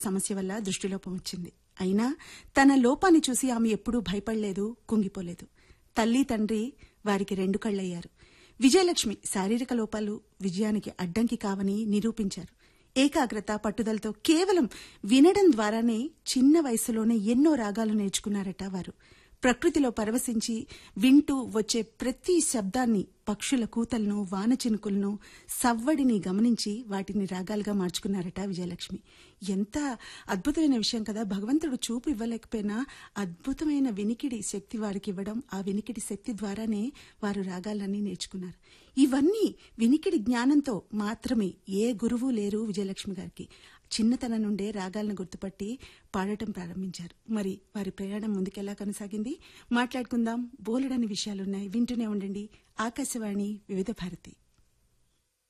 సమస్య వల్ల దృష్టిలోపం వచ్చింది. అయినా తన లోపాన్ని చూసి ఆమె ఎప్పుడూ భయపడలేదు, కుంగిపోలేదు. తల్లి తండ్రి వారికి 2 కళ్లయ్యారు. విజయలక్ష్మి శారీరక లోపాలు విజయానికి అడ్డంకి కావని నిరూపించారు. ఏకాగ్రత, పట్టుదలతో కేవలం వినడం ద్వారానే చిన్న వయసులోనే ఎన్నో రాగాలు నేర్చుకున్నారట వారు. ప్రకృతిలో పరవశించి వింటూ వచ్చే ప్రతి శబ్దాన్ని, పక్షుల కూతలను, వాన చినుకులను, సవ్వడిని గమనించి వాటిని రాగాలుగా మార్చుకున్నారట విజయలక్ష్మి. ఎంత అద్భుతమైన విషయం కదా! భగవంతుడు చూపు ఇవ్వలేకపోయినా అద్భుతమైన వినికిడి శక్తి వారికి ఇవ్వడం, ఆ వినికిడి శక్తి ద్వారానే వారు రాగాలన్నీ నేర్చుకున్నారు. ఇవన్నీ వినికిడి జ్ఞానంతో మాత్రమే. ఏ గురువు లేరు విజయలక్ష్మి గారికి. చిన్నతనం నుండే రాగాలను గుర్తుపట్టి పాడటం ప్రారంభించారు. మరి వారి ప్రయాణం ముందుకెలా కొనసాగింది మాట్లాడుకుందాం. బోలెడని విషయాలున్నాయి. వింటూనే ఉండండి ఆకాశవాణి వివిధ భారతి.